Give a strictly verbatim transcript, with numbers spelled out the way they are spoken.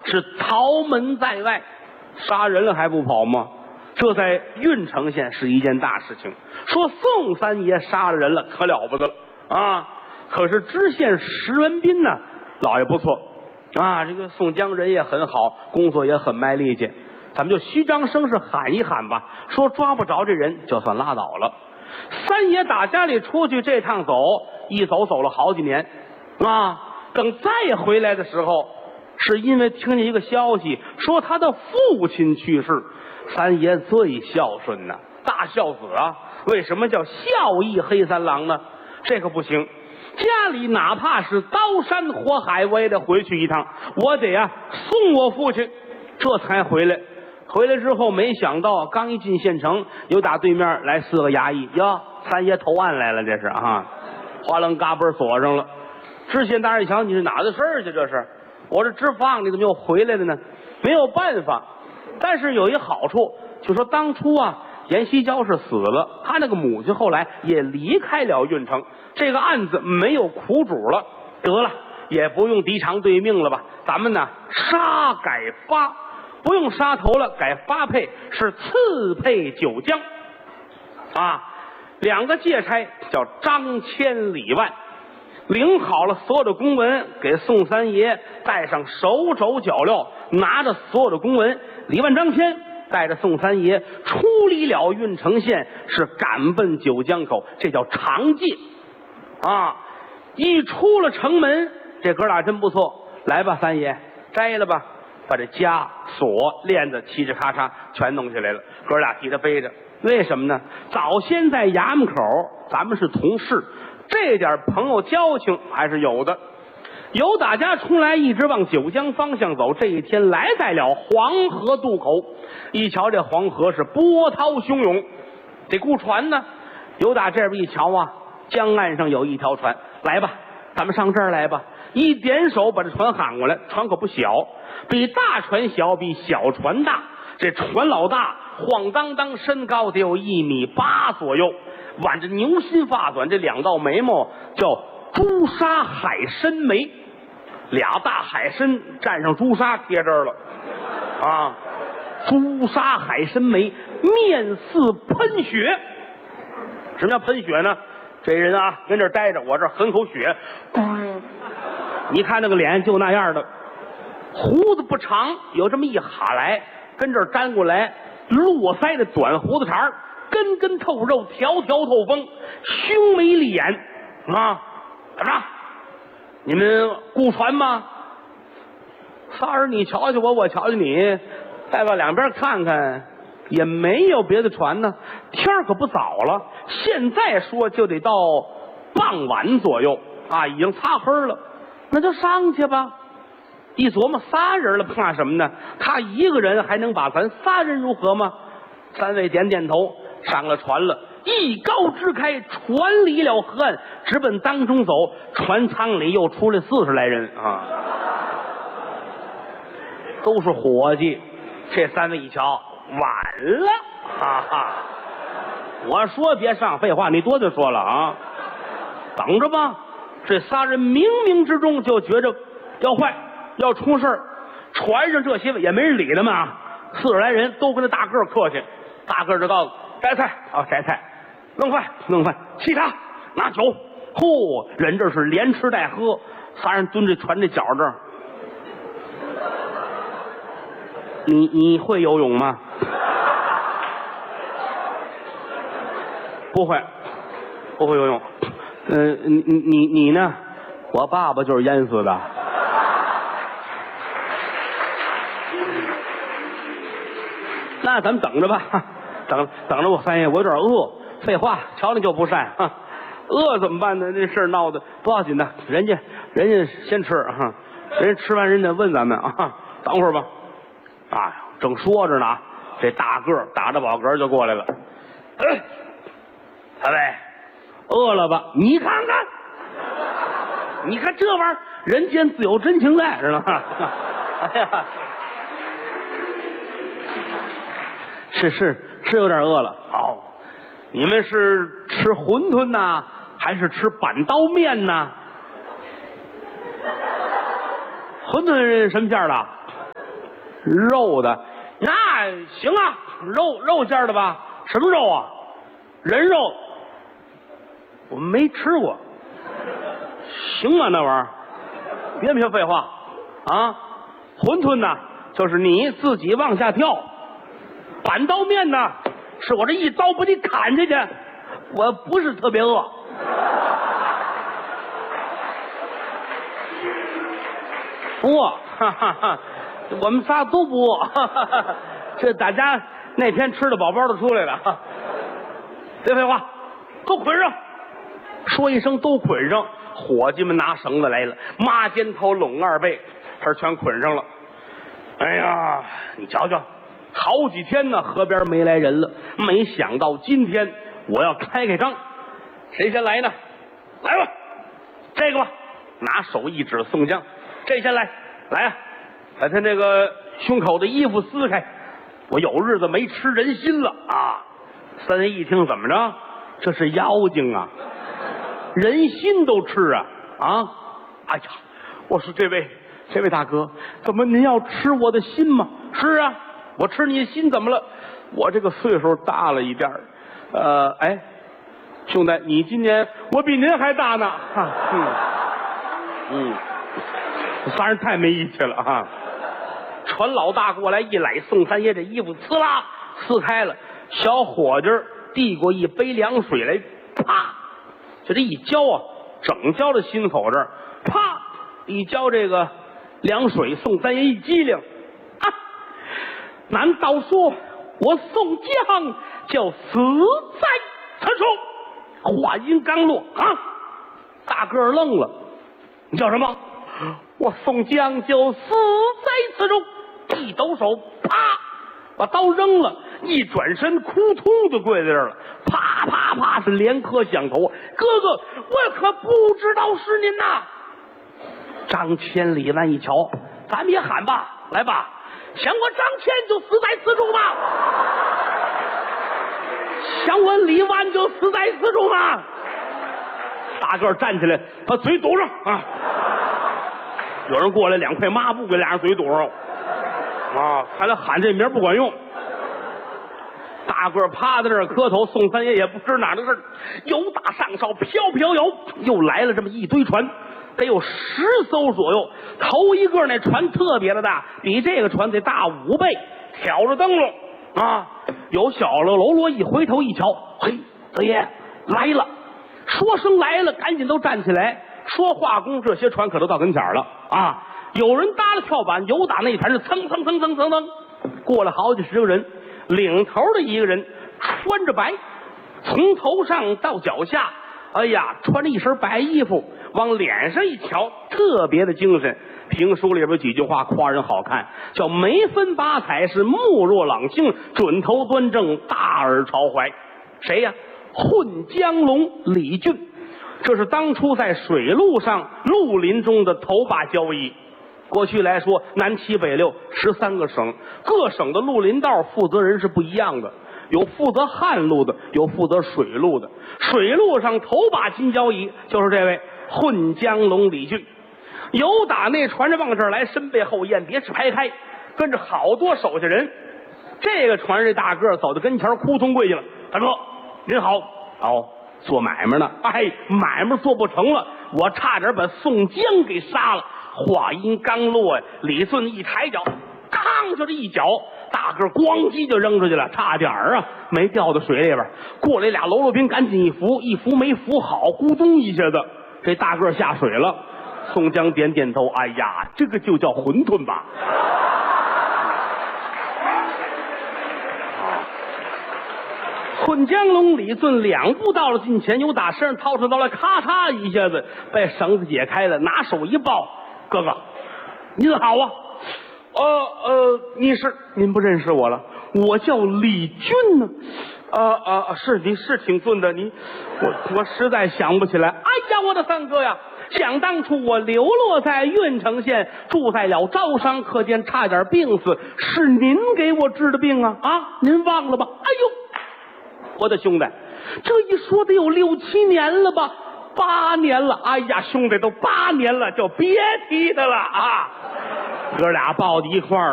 是逃门在外，杀人了还不跑吗？这在郓城县是一件大事情。说宋三爷杀了人了，可了不得了啊！可是知县石文斌呢，老爷不错啊，这个宋江人也很好，工作也很卖力气，咱们就虚张声势喊一喊吧，说抓不着这人就算拉倒了。三爷打家里出去这趟走，一走走了好几年啊，等再回来的时候，是因为听见一个消息，说他的父亲去世。三爷最孝顺呐，大孝子啊！为什么叫孝义黑三郎呢？这个不行，家里哪怕是刀山火海，我也得回去一趟，我得啊送我父亲，这才回来。回来之后，没想到刚一进县城，有打对面来四个衙役，哟，三爷投案来了，这是啊，哗楞嘎嘣锁上了。知县大人一瞧，你是哪的事儿去？这是我这知放，你怎么又回来了呢？没有办法。但是有一好处，就说当初啊，阎锡交是死了，他那个母亲后来也离开了郓城，这个案子没有苦主了，得了，也不用敌偿对命了吧？咱们呢，杀改发，不用杀头了，改发配，是赐配九江，啊，两个借差叫张千里万，领好了所有的公文，给宋三爷带上手肘脚镣，拿着所有的公文，李万张骞带着宋三爷出离了郓城县，是赶奔九江口，这叫长借啊！一出了城门，这哥俩真不错，来吧，三爷摘了吧，把这枷锁链子嘁哧咔嚓全弄下来了，哥俩替他背着。为什么呢？早先在衙门口咱们是同事，这点朋友交情还是有的。由打家出来，一直往九江方向走，这一天来在了黄河渡口，一瞧这黄河是波涛汹涌，得雇船呢。由打这边一瞧啊，江岸上有一条船，来吧，咱们上这儿来吧。一点手把这船喊过来，船可不小，比大船小，比小船大。这船老大，晃荡荡，身高得有一米八左右，挽着牛心发短，这两道眉毛叫朱砂海参眉，俩大海参蘸上朱砂贴这儿了啊！朱砂海参眉，面似喷血。什么叫喷血呢？这人啊，跟这儿待着，我这儿含口血，你看那个脸就那样的，胡子不长，有这么一哈来，跟这儿粘过来，络腮的短胡子茬，根根透肉，条条透风，凶眉利眼啊！怎么着？你们雇船吗？仨人你瞧瞧我，我瞧瞧你，再往两边看看，也没有别的船呢。天可不早了，现在说就得到傍晚左右啊，已经擦黑了，那就上去吧。一琢磨，仨人了，怕什么呢？他一个人还能把咱仨人如何吗？三位点点头，上了船了。一篙支开，船离了河岸，直奔当中走。船舱里又出来四十来人啊，都是伙计。这三位一瞧，晚了，哈哈！我说别上废话，你多就说了啊！等着吧，这仨人冥冥之中就觉着要坏，要出事儿。船上这些也没人理他们啊，四十来人都跟那大个儿客气，大个儿就告诉摘菜啊，摘菜。弄饭弄饭，沏茶拿酒，嚯，人这是连吃带喝，仨人蹲这船这脚这儿。你你会游泳吗？不会，不会游泳。嗯、呃，你你你呢？我爸爸就是淹死的。那咱们等着吧，等等着我三爷，我有点饿。废话，瞧你就不善，哈，饿怎么办呢？这事儿闹的不要紧的，人家人家先吃哈，人家吃完人家问咱们啊，等会儿吧。啊，正说着呢，这大个儿打着饱嗝就过来了。哎，三位，饿了吧？你看看，你看这玩意儿，人间自有真情在，知道吗？哎呀，是是是有点饿了。好。你们是吃馄饨呐，还是吃板刀面呐？馄饨什么馅的？ 肉的，那行啊，肉肉馅的吧？什么肉啊？人肉。我没吃过，行吗？那玩意儿，别别废话啊！馄饨呢，就是你自己往下跳；板刀面呢，是我这一刀把你砍下去。我不是特别饿。不饿，哈哈哈！我们仨都不饿，哈哈哈！这大家那天吃的饱饱的出来了。别废话，都捆上。说一声都捆上，伙计们拿绳子来了，麻肩头拢二背，这全捆上了。哎呀，你瞧瞧，好几天呢，河边没来人了，没想到今天我要开开张，谁先来呢？来吧，这个吧，拿手一指宋江，这先来，来啊，把他这个胸口的衣服撕开，我有日子没吃人心了啊！三爷一听，怎么着？这是妖精啊！人心都吃啊啊！哎呀，我说这位这位大哥，怎么您要吃我的心吗？是啊，我吃你的心怎么了？我这个岁数大了一点儿，呃，哎，兄弟，你今年我比您还大呢，哈，嗯嗯，反正太没义气了哈。船老大过来一揽宋三爷这衣服，呲啦撕开了，小伙计递过一杯凉水来，啪。就这一浇啊，整浇到心口这儿，啪一浇这个凉水，宋三爷一激灵啊！难道说我宋江就死在此处？话音刚落啊，大个儿愣了，你叫什么？我宋江就死在此处！一抖手，啪把刀扔了，一转身，扑通就跪在这儿了。啪啪啪是连磕响头，哥哥，我可不知道是您呐！张千李万一瞧，咱们也喊吧，来吧，想我张千就死在此处吧，想我李万就死在此处吧。大个儿站起来，把嘴堵上啊！有人过来，两块抹布给俩人嘴堵上啊！看来喊这名不管用。大个趴在这儿磕头，宋三爷也不知哪儿的事儿，由打上哨飘飘摇，又来了这么一堆船，得有十艘左右。头一个那船特别的大，比这个船得大五倍，挑着灯笼啊。有小喽喽啰一回头一瞧，嘿，四爷来了！说声来了，赶紧都站起来。说话功，这些船可都到跟前了啊！有人搭了跳板，有打那船是蹭蹭蹭蹭蹭蹭，过了好几十个人。领头的一个人穿着白，从头上到脚下，哎呀，穿着一身白衣服，往脸上一瞧，特别的精神。评书里边有几句话夸人好看，叫眉分八彩，是目若朗星，准头端正，大耳朝怀。谁呀？混江龙李俊，这是当初在水路上绿林中的头把交椅。过去来说，南七北六十三个省，各省的绿林道负责人是不一样的，有负责旱路的，有负责水路的。水路上头把金交椅就是这位混江龙李俊。有打那船上往这儿来，身背后雁别翅排开，跟着好多手下人。这个船这大个走到跟前，扑通跪下了：“大哥，您好。”哦，做买卖呢？哎，买卖做不成了，我差点把宋江给杀了。话音刚落，李顺一抬脚，吭就这一脚，大个咣叽就扔出去了，差点儿啊没掉到水里边。过来俩喽啰兵，赶紧一扶，一扶没扶好，咕咚一下子，这大个下水了。宋江点点头，哎呀，这个就叫馄饨吧。混江龙李顺两步到了近前，由打身上掏出刀来，咔嚓一下子被绳子解开了，拿手一抱，哥哥，您好啊，呃呃，你是您不认识我了？我叫李俊呢，呃呃，是你是挺俊的，你我我实在想不起来。哎呀，我的三哥呀！想当初我流落在郓城县，住在了招商，可见差点病死，是您给我治的病啊！啊，您忘了吧？哎呦，我的兄弟，这一说得有六七年了吧？八年了！哎呀，兄弟，都八年了，就别提他了啊！哥俩抱在一块儿。